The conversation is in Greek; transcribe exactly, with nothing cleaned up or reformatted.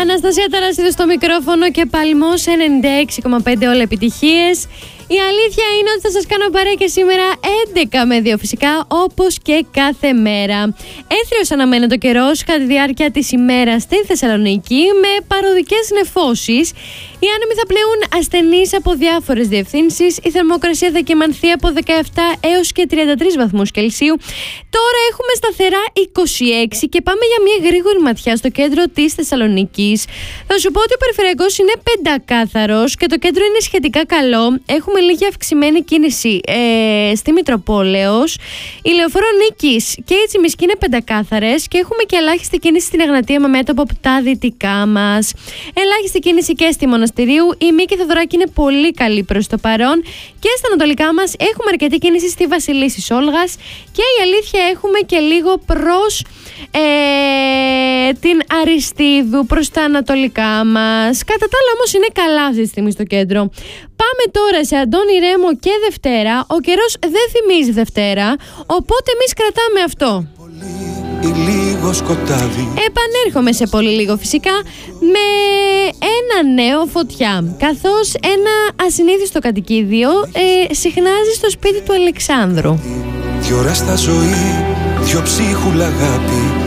Αναστασία Ταρασίδου στο μικρόφωνο και Παλμός ενενήντα έξι κόμμα πέντε, όλα επιτυχίες. Η αλήθεια είναι ότι θα σας κάνω παρέα και σήμερα έντεκα με δύο φυσικά, όπως και κάθε μέρα. Έθριος αναμένεται ο καιρός κατά τη διάρκεια της ημέρας στην Θεσσαλονίκη με παροδικές νεφώσεις. Οι άνεμοι θα πλέουν ασθενείς από διάφορες διευθύνσεις. Η θερμοκρασία θα κυμανθεί από δεκαεπτά έως και τριάντα τρεις βαθμούς Κελσίου. Τώρα έχουμε σταθερά είκοσι έξι και πάμε για μια γρήγορη ματιά στο κέντρο της Θεσσαλονίκης. Θα σου πω ότι ο περιφερειακός είναι πεντακάθαρος και το κέντρο είναι σχετικά καλό. Έχουμε λίγη αυξημένη κίνηση ε, στη Μητροπόλεως. Η Λεωφόρο Νίκης και η Τσιμισκή είναι πεντακάθαρες και έχουμε και ελάχιστη κίνηση στην Εγνατία με μέτωπο από τα δυτικά μας. Ελάχιστη κίνηση και στη Μοναστηρίου. Η Μίκη Θεοδωράκη είναι πολύ καλή προς το παρόν και στα ανατολικά μας έχουμε αρκετή κίνηση στη Βασιλίσσης Όλγας και η αλήθεια έχουμε και λίγο προς ε, την Αριστείδου, προς τα ανατολικά μας. Κατά τα άλλα όμως είναι καλά αυτή τη στιγμή στο κέντρο. Πάμε τώρα σε Αντώνη Ρέμο και Δευτέρα. Ο καιρός δεν θυμίζει Δευτέρα, οπότε εμείς κρατάμε αυτό. Λίγο σκοτάδι. Επανέρχομαι σε πολύ λίγο φυσικά με ένα νέο φωτιά, καθώς ένα ασυνήθιστο κατοικίδιο ε, συχνάζει στο σπίτι του Αλεξάνδρου. Δυο ώρα στα ζωή, δυο ψίχουλα αγάπη.